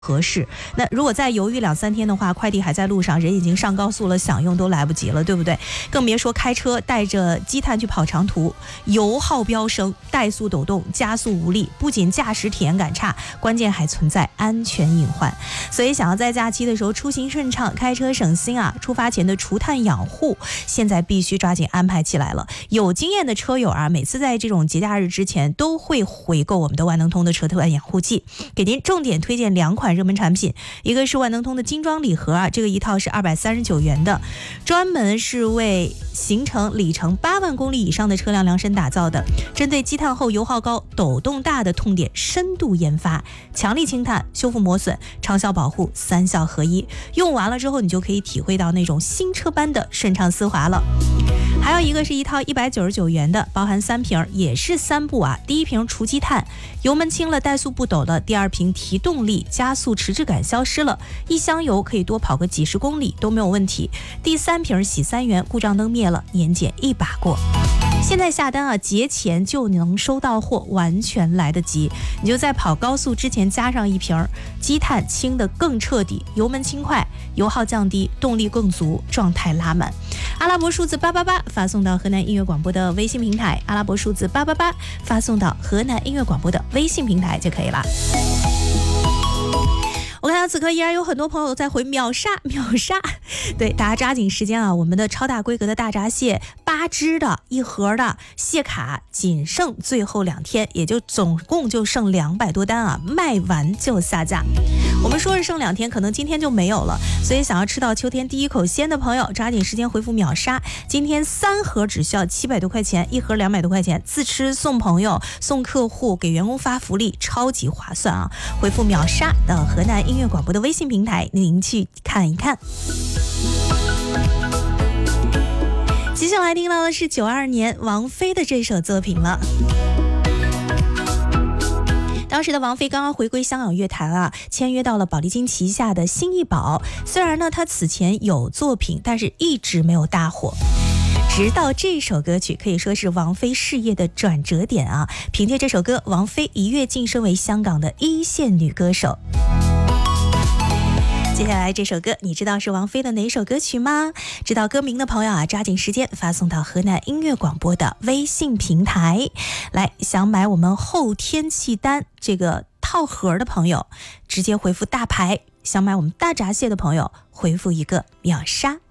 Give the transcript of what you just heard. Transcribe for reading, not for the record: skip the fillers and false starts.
合适。那如果再犹豫2-3天的话，快递还在路上，人已经上高速了，想用都来不及了，对不对？更别说开车带着积碳去跑长途，油耗飙升，怠速抖动，加速无力，不仅驾驶体验感差，关键还存在安全隐患。所以想要在假期的时候出行顺畅，开车省心啊，出发前的除碳养护现在必须抓紧安排起来了。有经验的车友啊，每次在这种节假日之前都会回购我们的万能通的车碳养护剂，给您重点推荐2款热门产品，一个是万能通的精装礼盒啊，这个一套是239元的，专门是为行程里程8万公里以上的车辆量身打造的，针对积碳后油耗高、抖动大的痛点深度研发，强力清碳、修复磨损、长效保护，3效合一，用完了之后你就可以体会到那种新车般的顺畅丝滑了。还有一个是一套199元的，包含3瓶，也是3步啊。第一瓶除积碳，油门轻了，怠速不抖了；第二瓶提动力，加速迟滞感消失了，一箱油可以多跑个几十公里都没有问题。第3瓶洗3元，故障灯灭了，年检一把过。现在下单啊，节前就能收到货，完全来得及。你就在跑高速之前加上1瓶，积碳清得更彻底，油门轻快，油耗降低，动力更足，状态拉满。阿拉伯数字888发送到河南音乐广播的微信平台，阿拉伯数字888发送到河南音乐广播的微信平台就可以了。我看到此刻依然有很多朋友在回秒杀，对，大家抓紧时间啊！我们的超大规格的大闸蟹8只的1盒的蟹卡仅剩最后2天，也就总共就剩200多单啊，卖完就下架。我们说是剩2天，可能今天就没有了，所以想要吃到秋天第一口鲜的朋友，抓紧时间回复秒杀。今天3盒只需要700多块钱，1盒200多块钱，自吃送朋友、送客户，给员工发福利，超级划算啊！回复秒杀到河南音乐广播的微信平台，您去看一看。接下来听到的是92年王菲的这首作品了。当时的王菲刚刚回归香港乐坛啊，签约到了宝丽金旗下的新艺宝。虽然呢，她此前有作品，但是一直没有大火。直到这首歌曲可以说是王菲事业的转折点啊！凭借这首歌，王菲一跃晋升为香港的1线女歌手。接下来这首歌你知道是王菲的哪首歌曲吗？知道歌名的朋友啊，抓紧时间发送到河南音乐广播的微信平台来。想买我们后天气单这个套盒的朋友直接回复大牌，想买我们大闸蟹的朋友回复一个秒杀。